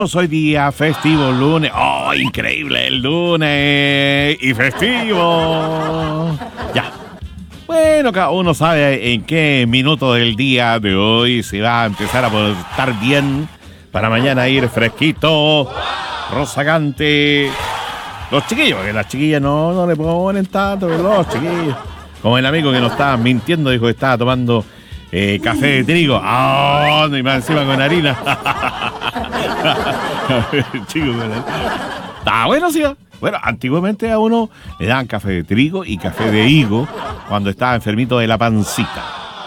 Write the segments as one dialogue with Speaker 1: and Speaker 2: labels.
Speaker 1: Hoy día festivo, lunes. ¡Oh, increíble! El lunes y festivo. Ya. Bueno, cada uno sabe en qué minuto del día de hoy se va a empezar a estar bien para mañana ir fresquito, rozagante. Los chiquillos, porque las chiquillas no le ponen tanto, los chiquillos. Como el amigo que nos estaba mintiendo, dijo que estaba tomando café de trigo. ¡Ah! Y más encima con harina. Chico, está bueno, sí. Bueno, antiguamente a uno le daban café de trigo y café de higo cuando estaba enfermito de la pancita.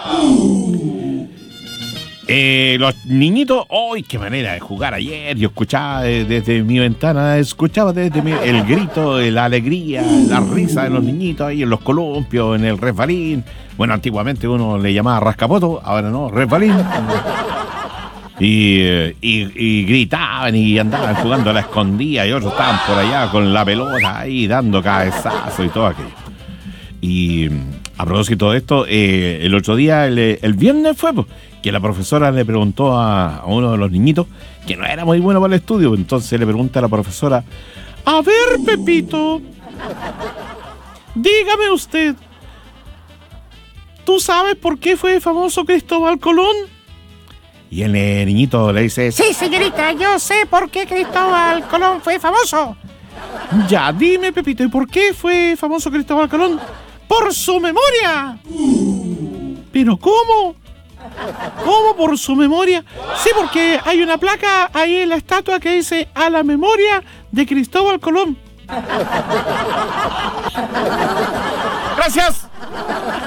Speaker 1: Los niñitos, ¡ay, qué manera de jugar! Ayer yo escuchaba desde mi ventana, el grito, la alegría, la risa de los niñitos ahí en los columpios, en el resbalín. Bueno, antiguamente uno le llamaba rascapoto, ahora no, resbalín. Y gritaban y andaban jugando a la escondida y otros estaban por allá con la pelota ahí dando cabezazos y todo aquello. Y a propósito de esto, el otro día, el viernes fue, pues, que la profesora le preguntó a uno de los niñitos que no era muy bueno para el estudio. Entonces le pregunta a la profesora: a ver, Pepito, dígame usted, ¿tú sabes por qué fue famoso Cristóbal Colón? Y el niñito le dice: sí, señorita, yo sé por qué Cristóbal Colón fue famoso. Ya, dime, Pepito, ¿y por qué fue famoso Cristóbal Colón? ¡Por su memoria! ¿Pero cómo? ¿Cómo por su memoria? Sí, porque hay una placa ahí en la estatua que dice: a la memoria de Cristóbal Colón. ¡Gracias!